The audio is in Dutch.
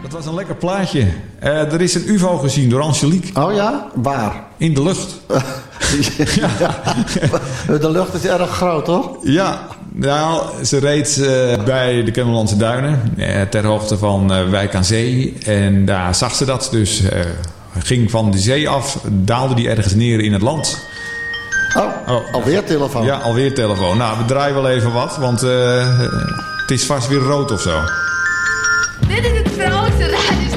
Dat was een lekker plaatje. Er is een UFO gezien door Angelique. Oh ja? Waar? In de lucht. Ja. De lucht is erg groot, toch? Ja, nou, ze reed bij de Kennemerlandse Duinen. Ter hoogte van Wijk aan Zee. En daar zag ze dat. Dus ging van de zee af, daalde die ergens neer in het land. Alweer telefoon. Ja, alweer telefoon. Nou, we draaien wel even wat, want het is vast weer rood of zo. Dit is het vrolijkste radio